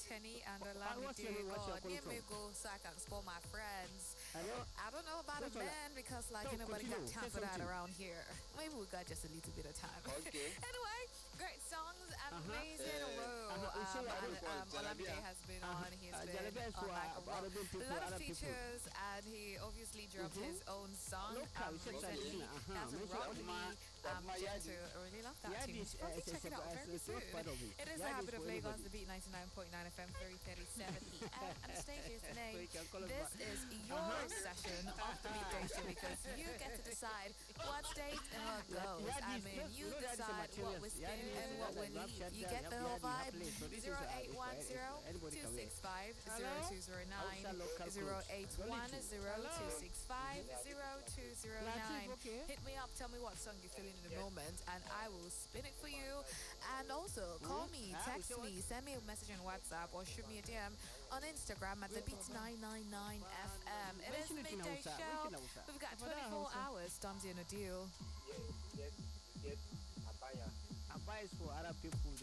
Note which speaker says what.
Speaker 1: Tenny and Olamide God. Near me go so I can spoil my friends.
Speaker 2: Hello?
Speaker 1: I don't know about a man because like nobody got time for that around here. Maybe we got just a little bit of time.
Speaker 3: Okay.
Speaker 1: Anyway, great songs, amazing row. Olamide has been on. He's been on like a lot of features, and he obviously dropped his own song recently. That's Rock Me. Just to really love that tune. Probably check it out very soon. It is the Habit of Lagos, the Beat 99.9 FM, 3:37 PM, and the station's name. This is your session of the Midday Show because you get to decide what stays and what goes. I mean, you decide what we spin and what we leave. You get the whole vibe. 0810-265-0209, 0810-265-0209. Hit me up, tell me what song you're feeling in the moment, and I will spin it for you. And also, call me, text me, send me a message on WhatsApp, or shoot me a DM on Instagram at the Beats999 FM. It is the Midday Show. We've got 24 hours. Tom's in a deal.
Speaker 3: Yes. Abaya.
Speaker 2: Abaya is for Arab people.